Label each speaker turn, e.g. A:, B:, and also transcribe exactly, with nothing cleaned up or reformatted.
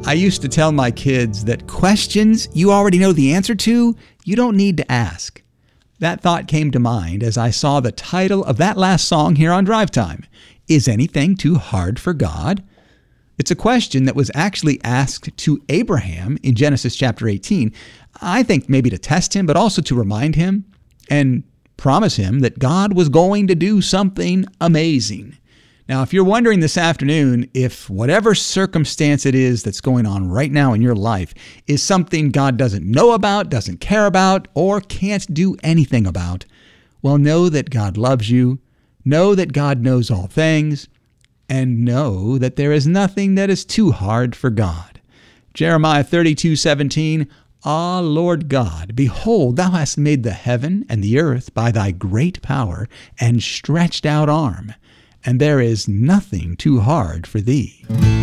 A: I used to tell my kids that questions you already know the answer to, you don't need to ask. That thought came to mind as I saw the title of that last song here on Drive Time. Is anything too hard for God? It's a question that was actually asked to Abraham in Genesis chapter eighteen. I think maybe to test him, but also to remind him and promise him that God was going to do something amazing. Now, if you're wondering this afternoon if whatever circumstance it is that's going on right now in your life is something God doesn't know about, doesn't care about, or can't do anything about, well, know that God loves you, know that God knows all things, and know that there is nothing that is too hard for God. Jeremiah thirty-two seventeen, Ah, Lord God, behold, thou hast made the heaven and the earth by thy great power and stretched out arm, and there is nothing too hard for thee.